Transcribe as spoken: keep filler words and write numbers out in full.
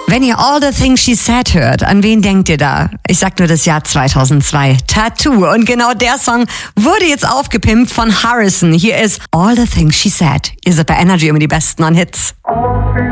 Wenn ihr All the Things She Said hört, an wen denkt ihr da? Ich sag nur das Jahr zweitausendzwei. Tattoo. Und genau der Song wurde jetzt aufgepimpt von Harrison. Hier ist All the Things She Said. Ihr seid bei Energy immer die besten an Hits.